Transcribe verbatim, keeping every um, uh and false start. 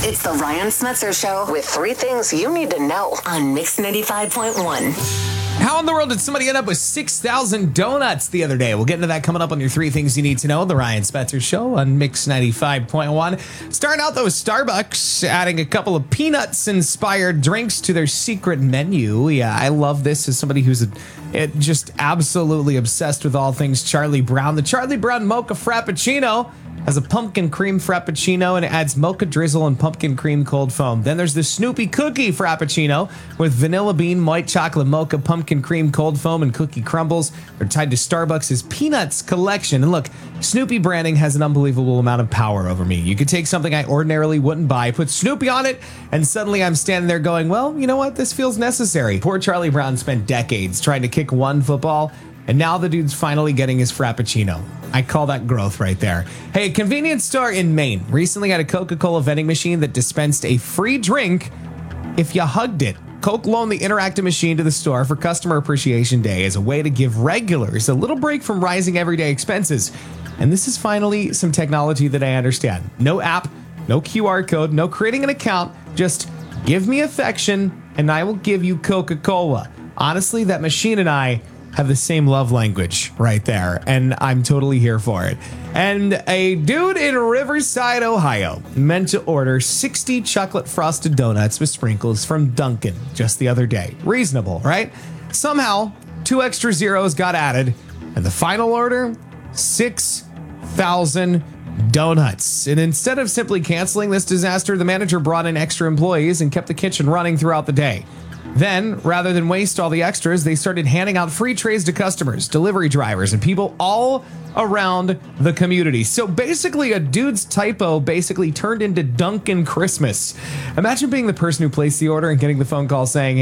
It's the Ryan Smetzer Show with three things you need to know on Mix ninety-five point one. How in the world did somebody end up with six thousand donuts the other day? We'll get into that coming up on your three things you need to know. The Ryan Smetzer Show on Mix ninety-five point one. Starting out, though, with Starbucks adding a couple of peanuts-inspired drinks to their secret menu. Yeah, I love this as somebody who's a, it, just absolutely obsessed with all things Charlie Brown. The Charlie Brown Mocha Frappuccino has a pumpkin cream frappuccino and it adds mocha drizzle and pumpkin cream cold foam. Then there's the Snoopy Cookie Frappuccino with vanilla bean, white chocolate mocha, pumpkin cream cold foam, and cookie crumbles. They're tied to Starbucks' Peanuts collection. And look, Snoopy branding has an unbelievable amount of power over me. You could take something I ordinarily wouldn't buy, put Snoopy on it, and suddenly I'm standing there going, well, you know what? This feels necessary. Poor Charlie Brown spent decades trying to kick one football, and now the dude's finally getting his Frappuccino. I call that growth right there. Hey, a convenience store in Maine recently had a Coca-Cola vending machine that dispensed a free drink if you hugged it. Coke loaned the interactive machine to the store for Customer Appreciation Day as a way to give regulars a little break from rising everyday expenses. And this is finally some technology that I understand. No app, no Q R code, no creating an account. Just give me affection and I will give you Coca-Cola. Honestly, that machine and I have the same love language right there, and I'm totally here for it. And a dude in Riverside, Ohio, meant to order sixty chocolate frosted donuts with sprinkles from Dunkin' just the other day. Reasonable, right? Somehow, two extra zeros got added, and the final order, six thousand donuts. And instead of simply canceling this disaster, the manager brought in extra employees and kept the kitchen running throughout the day. Then, rather than waste all the extras, they started handing out free trays to customers, delivery drivers, and people all around the community. So basically, a dude's typo basically turned into Dunkin' Christmas. Imagine being the person who placed the order and getting the phone call saying,